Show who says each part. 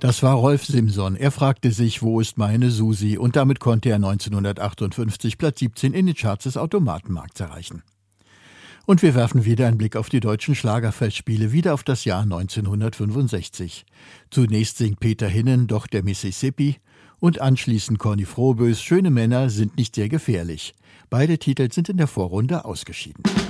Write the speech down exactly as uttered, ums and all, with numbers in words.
Speaker 1: Das war Rolf Simson. Er fragte sich, wo ist meine Susi? Und damit konnte er neunzehnhundertachtundfünfzig Platz siebzehn in den Charts des Automatenmarkts erreichen. Und wir werfen wieder einen Blick auf die deutschen Schlagerfestspiele, wieder auf das Jahr neunzehnhundertfünfundsechzig. Zunächst singt Peter Hinnen Doch der Mississippi und anschließend Conny Frohbös Schöne Männer sind nicht sehr gefährlich. Beide Titel sind in der Vorrunde ausgeschieden.